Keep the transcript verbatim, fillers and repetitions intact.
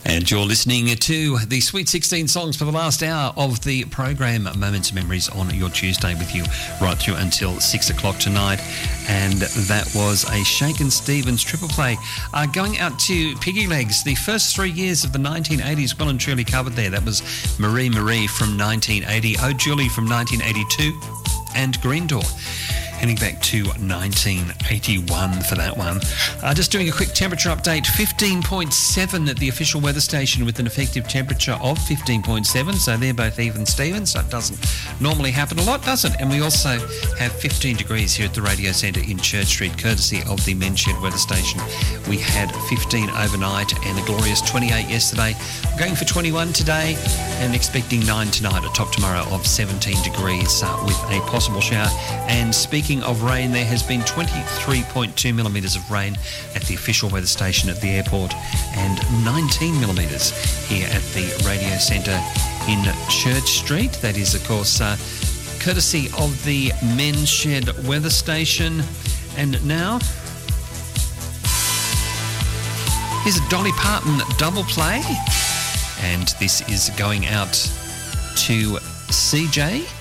And you're listening to the Sweet sixteen songs for the last hour of the program, Moments and Memories on your Tuesday with you right through until six o'clock tonight. And that was a Shakin' Stevens triple play. Uh, going out to Piggy Legs, the first three years of the nineteen eighties, well and truly covered there. That was Marie Marie from nineteen eighty, Oh Julie from nineteen eighty-two, and Green Door. Heading back to nineteen eighty-one for that one. Uh, just doing a quick temperature update, fifteen point seven at the official weather station with an effective temperature of fifteen point seven. So they're both even Stevens. So it doesn't normally happen a lot, does it? And we also have fifteen degrees here at the radio centre in Church Street, courtesy of the Men's Shed weather station. We had fifteen overnight and a glorious twenty-eight yesterday. Going for twenty-one today and expecting nine tonight, a top tomorrow of seventeen degrees uh, with a possible shower. And speaking of rain, there has been twenty-three point two millimetres of rain at the official weather station at the airport and nineteen millimetres here at the radio centre in Church Street. That is, of course, uh, courtesy of the Men's Shed weather station. And now, here's a Dolly Parton double play. And this is going out to C J